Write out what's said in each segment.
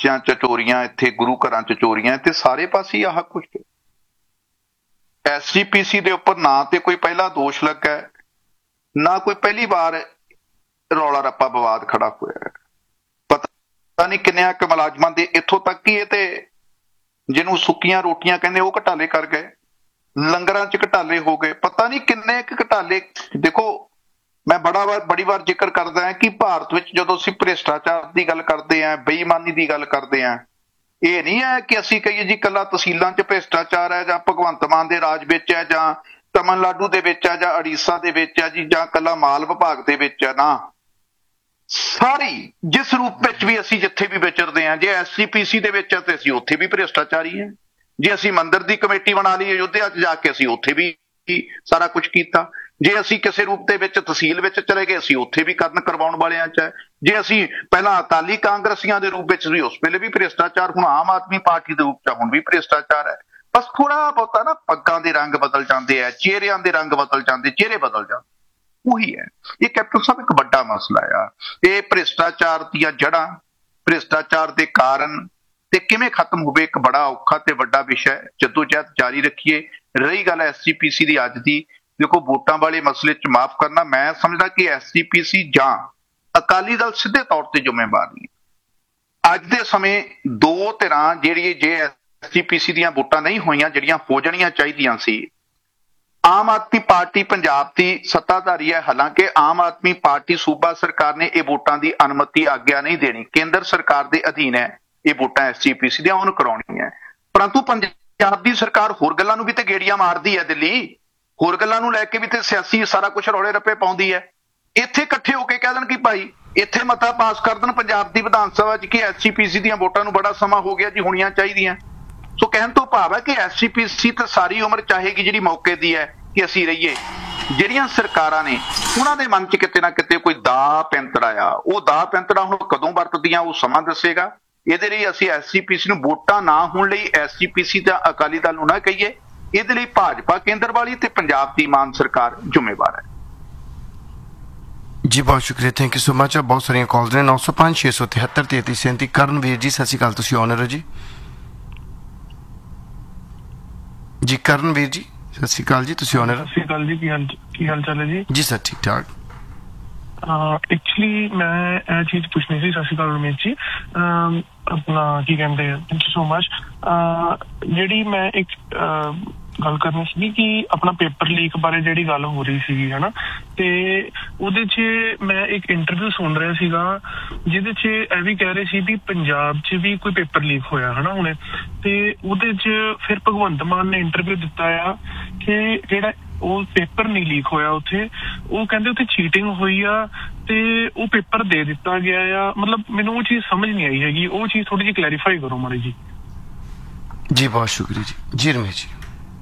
ਬੱਚਿਆਂ 'ਚ ਚੋਰੀਆਂ, ਇੱਥੇ ਗੁਰੂ ਘਰਾਂ 'ਚ ਚੋਰੀਆਂ, ਤੇ ਸਾਰੇ ਪਾਸੇ ਆਹ ਕੁਝ। SGPC ਦੇ ਉੱਪਰ ਨਾ ਤੇ ਕੋਈ ਪਹਿਲਾ ਦੋਸ਼ ਲੱਗਾ, ਨਾ ਕੋਈ ਪਹਿਲੀ ਵਾਰ ਰੌਲਾ ਰੱਪਾ ਵਿਵਾਦ ਖੜਾ ਹੋਇਆ। ਪਤਾ ਨਹੀਂ ਕਿੰਨਿਆਂ ਕੁ ਮੁਲਾਜ਼ਮਾਂ ਦੇ, ਇੱਥੋਂ ਤੱਕ ਕਿ ਇਹ ਤੇ ਜਿਹਨੂੰ ਸੁੱਕੀਆਂ ਰੋਟੀਆਂ ਕਹਿੰਦੇ ਉਹ ਘਟਾਲੇ ਕਰ ਗਏ, ਲੰਗਰਾਂ 'ਚ ਘਟਾਲੇ ਹੋ ਗਏ, ਪਤਾ ਨਹੀਂ ਕਿੰਨੇ ਕੁ ਘਟਾਲੇ। ਦੇਖੋ, ਮੈਂ ਬੜੀ ਵਾਰ ਜ਼ਿਕਰ ਕਰਦਾ ਹਾਂ ਕਿ ਭਾਰਤ ਵਿੱਚ ਜਦੋਂ ਅਸੀਂ ਭ੍ਰਿਸ਼ਟਾਚਾਰ ਦੀ ਗੱਲ ਕਰਦੇ ਹਾਂ, ਬੇਈਮਾਨੀ ਦੀ ਗੱਲ ਕਰਦੇ ਹਾਂ, ਇਹ ਨਹੀਂ ਹੈ ਕਿ ਅਸੀਂ ਕਹੀਏ ਜੀ ਇਕੱਲਾ ਤਹਿਸੀਲਾਂ 'ਚ ਭ੍ਰਿਸ਼ਟਾਚਾਰ ਹੈ, ਜਾਂ ਭਗਵੰਤ ਮਾਨ ਦੇ ਰਾਜ ਵਿੱਚ ਹੈ, ਜਾਂ ਤਮਿਲਨਾਡੂ ਦੇ ਵਿੱਚ ਹੈ, ਜਾਂ ਉੜੀਸਾ ਦੇ ਵਿੱਚ ਹੈ ਜੀ, ਜਾਂ ਇਕੱਲਾ ਮਾਲ ਵਿਭਾਗ ਦੇ ਵਿੱਚ ਹੈ। ਨਾ, ਸਾਰੀ ਜਿਸ ਰੂਪ ਵਿੱਚ ਵੀ ਅਸੀਂ ਜਿੱਥੇ ਵੀ ਵਿਚਰਦੇ ਹਾਂ, ਜੇ SGPC ਦੇ ਵਿੱਚ ਹੈ ਤੇ ਅਸੀਂ ਉੱਥੇ ਵੀ ਭ੍ਰਿਸ਼ਟਾਚਾਰੀ ਹਾਂ। ਜੇ ਅਸੀਂ ਮੰਦਿਰ ਦੀ ਕਮੇਟੀ ਬਣਾ ਲਈ ਅਯੁੱਧਿਆ 'ਚ ਜਾ ਕੇ, ਅਸੀਂ ਉੱਥੇ ਵੀ ਸਾਰਾ ਕੁਝ ਕੀਤਾ। ਜੇ ਅਸੀਂ ਕਿਸੇ ਰੂਪ ਦੇ ਵਿੱਚ ਤਹਿਸੀਲ ਵਿੱਚ ਚਲੇ ਗਏ, ਅਸੀਂ ਉੱਥੇ ਵੀ ਕਰਨ ਕਰਵਾਉਣ ਵਾਲਿਆਂ 'ਚ ਹੈ। ਜੇ ਅਸੀਂ ਪਹਿਲਾਂ ਅਕਾਲੀ ਕਾਂਗਰਸੀਆਂ ਦੇ ਰੂਪ ਵਿੱਚ ਸੀ, ਉਸ ਵੇਲੇ ਵੀ ਭ੍ਰਿਸ਼ਟਾਚਾਰ, ਹੁਣ ਆਮ ਆਦਮੀ ਪਾਰਟੀ ਦੇ ਰੂਪ 'ਚ ਹੁਣ ਵੀ ਭ੍ਰਿਸ਼ਟਾਚਾਰ ਹੈ। ਬਸ ਥੋੜਾ ਬਹੁਤਾ ਨਾ ਪੱਗਾਂ ਦੇ ਰੰਗ ਬਦਲ ਜਾਂਦੇ ਆ, ਚਿਹਰਿਆਂ ਦੇ ਰੰਗ ਬਦਲ ਜਾਂਦੇ, ਚਿਹਰੇ ਬਦਲ ਜਾਂਦੇ, ਉਹੀ ਹੈ। ਇਹ ਕੈਪਟਨ ਸਾਹਿਬ ਇੱਕ ਵੱਡਾ ਮਸਲਾ ਆ। ਇਹ ਭ੍ਰਿਸ਼ਟਾਚਾਰ ਦੀਆਂ ਜੜ੍ਹਾਂ, ਭ੍ਰਿਸ਼ਟਾਚਾਰ ਦੇ ਕਾਰਨ ਤੇ ਕਿਵੇਂ ਖਤਮ ਹੋਵੇ, ਇੱਕ ਬੜਾ ਔਖਾ ਤੇ ਵੱਡਾ ਵਿਸ਼ਾ ਹੈ। ਜੱਦੋਜਹਿਦ ਜਾਰੀ ਰੱਖੀਏ। ਰਹੀ ਗੱਲ SGPC ਦੀ ਅੱਜ ਦੀ, ਦੇਖੋ ਵੋਟਾਂ ਵਾਲੇ ਮਸਲੇ 'ਚ ਮਾਫ ਕਰਨਾ, ਮੈਂ ਸਮਝਦਾ ਕਿ SGPC ਜਾਂ ਅਕਾਲੀ ਦਲ ਸਿੱਧੇ ਤੌਰ ਤੇ ਜ਼ਿੰਮੇਵਾਰ ਨਹੀਂ। ਅੱਜ ਦੇ ਸਮੇਂ ਦੋ ਧਿਰਾਂ ਜਿਹੜੀ, ਜੇ SGPC ਦੀਆਂ ਵੋਟਾਂ ਨਹੀਂ ਹੋਈਆਂ ਜਿਹੜੀਆਂ ਹੋ ਜਾਣੀਆਂ ਚਾਹੀਦੀਆਂ ਸੀ, ਆਮ ਆਦਮੀ ਪਾਰਟੀ ਪੰਜਾਬ ਦੀ ਸੱਤਾਧਾਰੀ ਹੈ, ਹਾਲਾਂਕਿ ਆਮ ਆਦਮੀ ਪਾਰਟੀ ਸੂਬਾ ਸਰਕਾਰ ਨੇ ਇਹ ਵੋਟਾਂ ਦੀ ਅਨੁਮਤੀ ਆਗਿਆ ਨਹੀਂ ਦੇਣੀ, ਕੇਂਦਰ ਸਰਕਾਰ ਦੇ ਅਧੀਨ ਹੈ ਇਹ ਵੋਟਾਂ SGPC ਦੀਆਂ, ਉਹਨੂੰ ਕਰਾਉਣੀ ਹੈ। ਪਰੰਤੂ ਪੰਜਾਬ ਦੀ ਸਰਕਾਰ ਹੋਰ ਗੱਲਾਂ ਨੂੰ ਵੀ ਤੇ ਗੇੜੀਆਂ ਮਾਰਦੀ ਹੈ, ਦਿੱਲੀ ਹੋਰ ਗੱਲਾਂ ਨੂੰ ਲੈ ਕੇ ਵੀ ਤੇ ਸਿਆਸੀ ਸਾਰਾ ਕੁਝ ਰੌਲੇ ਰੱਪੇ ਪਾਉਂਦੀ ਹੈ। ਇੱਥੇ ਇਕੱਠੇ ਹੋ ਕੇ ਕਹਿ ਦੇਣ ਕਿ ਭਾਈ ਇੱਥੇ ਮਤਾ ਪਾਸ ਕਰ ਦੇਣ ਪੰਜਾਬ ਦੀ ਵਿਧਾਨ ਸਭਾ 'ਚ ਕਿ SGPC ਦੀਆਂ ਵੋਟਾਂ ਨੂੰ ਬੜਾ ਸਮਾਂ ਹੋ ਗਿਆ ਜੀ, ਹੋਣੀਆਂ ਚਾਹੀਦੀਆਂ। ਸੋ ਕਹਿਣ ਤੋਂ ਭਾਵ ਹੈ ਕਿ SGPC ਤਾਂ ਸਾਰੀ ਉਮਰ ਚਾਹੇਗੀ ਜਿਹੜੀ ਮੌਕੇ ਦੀ ਹੈ ਕਿ ਅਸੀਂ ਰਹੀਏ। ਜਿਹੜੀਆਂ ਸਰਕਾਰਾਂ ਨੇ ਉਹਨਾਂ ਦੇ ਮਨ 'ਚ ਕਿਤੇ ਨਾ ਕਿਤੇ ਕੋਈ ਦਾਅ ਪੈਂਤੜਾ ਆ, ਉਹ ਦਾਅ ਪੈਂਤੜਾ ਹੁਣ ਕਦੋਂ ਵਰਤਦੀਆਂ ਉਹ ਸਮਾਂ ਦੱਸੇਗਾ। ਇਹਦੇ ਲਈ ਅਸੀਂ SGPC ਨੂੰ ਵੋਟਾਂ ਨਾ ਹੋਣ ਲਈ SGPC ਤੇ ਅਕਾਲੀ ਦਲ ਨੂੰ ਨਾ ਕਹੀਏ, ਇਹਦੇ ਲਈ ਭਾਜਪਾ ਕੇਂਦਰ ਵਾਲੀ ਤੇ ਪੰਜਾਬ ਦੀ ਮਾਨ ਸਰਕਾਰ ਜ਼ਿੰਮੇਵਾਰ ਹੈ। ਜੀ ਬਹੁਤ ਸ਼ੁਕਰੀਆ, ਥੈਂਕ ਯੂ ਸੋ ਮਚ। ਬਹੁਤ ਸਾਰੀਆਂ ਕਾਲਸ ਨੇ। 905 673 3337। ਕਰਨਵੀਰ ਜੀ ਸਤਿ ਸ਼੍ਰੀ ਅਕਾਲ, ਤੁਸੀਂ ਆਨਰ ਹੋ ਜੀ। ਜੀ ਕਰਨਵੀਰ ਜੀ ਸਤਿ ਸ਼੍ਰੀ ਅਕਾਲ ਜੀ, ਤੁਸੀਂ ਆਨਰ। ਸਤਿ ਸ਼੍ਰੀ ਅਕਾਲ ਜੀ, ਕੀ ਹਾਲ ਚਾਲ ਹੈ ਜੀ? ਜੀ ਸਰ ਠੀਕ ਠਾਕ। ਐਕਚੁਅਲੀ ਮੈਂ ਇਹ ਚੀਜ਼ ਪੁੱਛਣੀ ਸੀ। ਸਤਿ ਸ਼੍ਰੀ ਅਕਾਲ ਰਮੇਸ਼ ਜੀ। ਆਪਣਾ ਕੀ ਕਹਿੰਦੇ, ਥੈਂਕ ਯੂ ਸੋ ਮਚ। ਜਿਹੜੀ ਮੈਂ ਇੱਕ ਗੱਲ ਕਰਨੀ ਸੀਗੀ ਕਿ ਆਪਣਾ ਪੇਪਰ ਲੀਕ ਬਾਰੇ ਜਿਹੜੀ ਗੱਲ ਹੋ ਰਹੀ ਸੀਗੀ, ਹਨਾ, ਤੇ ਉਹਦੇ 'ਚ ਮੈਂ ਇੱਕ ਇੰਟਰਵਿਊ ਸੁਣ ਰਿਹਾ ਸੀਗਾ ਜਿਹਦੇ 'ਚ ਇਹ ਵੀ ਕਹਿ ਰਹੇ ਸੀ ਵੀ ਪੰਜਾਬ 'ਚ ਵੀ ਕੋਈ ਪੇਪਰ ਲੀਕ ਹੋਇਆ, ਹਨਾ, ਹੁਣੇ। ਤੇ ਉਹਦੇ 'ਚ ਫਿਰ ਭਗਵੰਤ ਮਾਨ ਨੇ ਇੰਟਰਵਿਊ ਦਿੱਤਾ ਆ ਕਿ ਜਿਹੜਾ ਉਹ ਪੇਪਰ ਨਹੀਂ ਲੀਕ ਹੋਇਆ ਉੱਥੇ, ਉਹ ਕਹਿੰਦੇ ਉੱਥੇ ਚੀਟਿੰਗ ਹੋਈ ਆ ਤੇ ਉਹ ਪੇਪਰ ਦੇ ਦਿੱਤਾ ਗਿਆ ਆ। ਮਤਲਬ ਮੈਨੂੰ ਉਹ ਚੀਜ਼ ਸਮਝ ਨਹੀਂ ਆਈ ਹੈਗੀ, ਉਹ ਚੀਜ਼ ਥੋੜੀ ਜਿਹੀ ਕਲੈਰੀਫਾਈ ਕਰੋ ਮਾੜੀ ਜੀ। ਜੀ ਬਹੁਤ ਸ਼ੁਕਰੀਆ ਜੀ। ਜੀ ਰਮੇਸ਼ ਜੀ।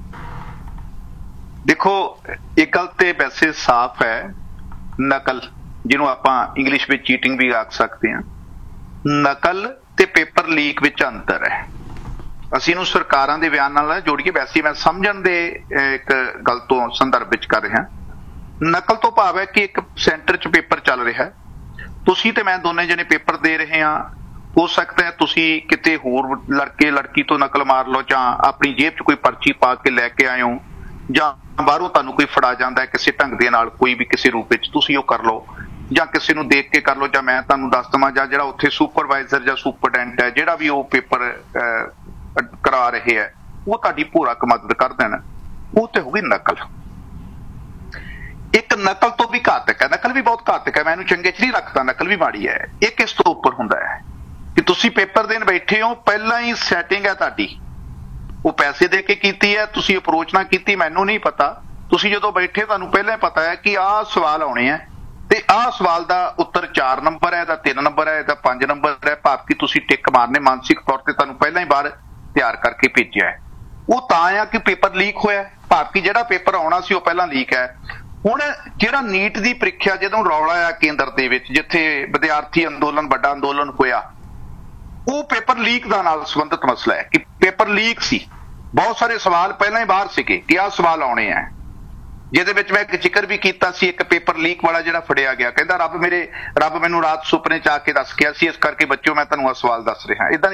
ਦੇਖੋ, ਇਹ ਗੱਲ ਤੇ ਵੈਸੇ ਸਾਫ਼ ਹੈ, ਨਕਲ ਜਿਹਨੂੰ ਆਪਾਂ ਇੰਗਲਿਸ਼ ਵਿੱਚ ਚੀਟਿੰਗ ਵੀ ਆਖ ਸਕਦੇ ਹਾਂ, ਨਕਲ ਤੇ ਪੇਪਰ ਲੀਕ ਵਿੱਚ ਅੰਤਰ ਹੈ। ਅਸੀਂ ਇਹਨੂੰ ਸਰਕਾਰਾਂ ਦੇ ਬਿਆਨ ਨਾਲ ਜੋੜੀਏ, ਵੈਸੇ ਮੈਂ ਸਮਝਣ ਦੇ ਇੱਕ ਗੱਲ ਤੋਂ ਸੰਦਰਭ ਵਿੱਚ ਕਰ ਰਿਹਾ। ਨਕਲ ਤੋਂ ਭਾਵ ਹੈ ਕਿ ਇੱਕ ਸੈਂਟਰ 'ਚ ਪੇਪਰ ਚੱਲ ਰਿਹਾ, ਤੁਸੀਂ ਤੇ ਮੈਂ ਦੋਨੇ ਜਣੇ ਪੇਪਰ ਦੇ ਰਹੇ ਹਾਂ। ਹੋ ਸਕਦਾ ਹੈ ਤੁਸੀਂ ਕਿਤੇ ਹੋਰ ਲੜਕੀ ਤੋਂ ਨਕਲ ਮਾਰ ਲਓ, ਜਾਂ ਆਪਣੀ ਜੇਬ 'ਚ ਕੋਈ ਪਰਚੀ ਪਾ ਕੇ ਲੈ ਕੇ ਆਏ ਹੋ, ਜਾਂ ਬਾਹਰੋਂ ਤੁਹਾਨੂੰ ਕੋਈ ਫੜਾ ਜਾਂਦਾ ਕਿਸੇ ਢੰਗ ਦੇ ਨਾਲ, ਕੋਈ ਵੀ ਕਿਸੇ ਰੂਪ ਵਿੱਚ ਤੁਸੀਂ ਉਹ ਕਰ ਲਓ, ਜਾਂ ਕਿਸੇ ਨੂੰ ਦੇਖ ਕੇ ਕਰ ਲਓ, ਜਾਂ ਮੈਂ ਤੁਹਾਨੂੰ ਦੱਸ ਦੇਵਾਂ, ਜਾਂ ਜਿਹੜਾ ਉੱਥੇ ਸੁਪਰਵਾਈਜ਼ਰ ਜਾਂ ਸੁਪਰਡੈਂਟ ਹੈ ਜਿਹੜਾ ਵੀ ਉਹ ਪੇਪਰ ਕਰਾ ਰਹੇ ਹੈ, ਉਹ ਤੁਹਾਡੀ ਪੂਰਾ ਮਦਦ ਕਰ ਦੇਣ, ਉਹ ਤੇ ਹੋ ਗਈ ਨਕਲ। ਇੱਕ ਨਕਲ ਤੋਂ ਵੀ ਘਾਤਕ ਹੈ, ਨਕਲ ਵੀ ਬਹੁਤ ਘਾਤਕ ਹੈ, ਮੈਂ ਇਹਨੂੰ ਚੰਗੇ 'ਚ ਨਹੀਂ ਰੱਖਦਾ, ਨਕਲ ਵੀ ਮਾੜੀ ਹੈ। ਇਹ ਕਿਸ ਤੋਂ ਉੱਪਰ ਹੁੰਦਾ ਹੈ ਕਿ ਤੁਸੀਂ ਪੇਪਰ ਦੇਣ ਬੈਠੇ ਹੋ, ਪਹਿਲਾਂ ਹੀ ਸੈਟਿੰਗ ਹੈ ਤੁਹਾਡੀ, ਉਹ ਪੈਸੇ ਦੇ ਕੇ ਕੀਤੀ ਹੈ, ਤੁਸੀਂ ਅਪਰੋਚ ਨਾ ਕੀਤੀ, ਮੈਨੂੰ ਨਹੀਂ ਪਤਾ। ਤੁਸੀਂ ਜਦੋਂ ਬੈਠੇ ਤੁਹਾਨੂੰ ਪਹਿਲਾਂ ਹੀ ਪਤਾ ਹੈ ਕਿ ਆਹ ਸਵਾਲ ਆਉਣੇ ਆ ਤੇ ਆਹ ਸਵਾਲ ਦਾ ਉੱਤਰ 4 ਨੰਬਰ ਹੈ, ਇਹਦਾ 3 ਨੰਬਰ ਹੈ, ਇਹਦਾ 5 ਨੰਬਰ ਹੈ, ਭਾਵ ਕਿ ਤੁਸੀਂ ਟਿਕ ਮਾਰਨੇ ਮਾਨਸਿਕ ਤੌਰ ਤੇ ਤੁਹਾਨੂੰ ਪਹਿਲਾਂ ਹੀ ਬਾਹਰ ਤਿਆਰ ਕਰਕੇ ਭੇਜਿਆ ਹੈ। ਉਹ ਤਾਂ ਆ ਕਿ ਪੇਪਰ ਲੀਕ ਹੋਇਆ, ਭਾਵ ਕਿ ਜਿਹੜਾ ਪੇਪਰ ਆਉਣਾ ਸੀ ਉਹ ਪਹਿਲਾਂ ਲੀਕ ਹੈ। ਹੁਣ ਜਿਹੜਾ ਨੀਟ ਦੀ ਪ੍ਰੀਖਿਆ ਜਦੋਂ ਰੌਲਾ ਆ ਕੇਂਦਰ ਦੇ ਵਿੱਚ, ਜਿੱਥੇ ਵਿਦਿਆਰਥੀ ਅੰਦੋਲਨ ਵੱਡਾ ਅੰਦੋਲਨ ਹੋਇਆ, ਉਹ ਪੇਪਰ ਲੀਕ ਦਾ ਨਾਲ ਸੰਬੰਧਿਤ ਮਸਲਾ ਹੈ ਕਿ ਪੇਪਰ ਲੀਕ ਸੀ। ਬਹੁਤ ਸਾਰੇ ਸਵਾਲ ਪਹਿਲਾਂ ਹੀ ਬਾਹਰ ਸੀਗੇ ਕਿ ਆਹ ਸਵਾਲ ਆਉਣੇ ਆ, ਜਿਹਦੇ ਵਿੱਚ ਮੈਂ ਇੱਕ ਜ਼ਿਕਰ ਵੀ ਕੀਤਾ ਸੀ, ਇੱਕ ਪੇਪਰ ਲੀਕ ਵਾਲਾ ਜਿਹੜਾ ਫੜਿਆ ਗਿਆ, ਕਹਿੰਦਾ ਰੱਬ ਮੈਨੂੰ ਰਾਤ ਸੁਪਨੇ 'ਚ ਆ ਕੇ ਦੱਸ ਗਿਆ ਸੀ, ਇਸ ਕਰਕੇ ਬੱਚਿਓ ਮੈਂ ਤੁਹਾਨੂੰ ਆਹ ਸਵਾਲ ਦੱਸ ਰਿਹਾ। ਏਦਾਂ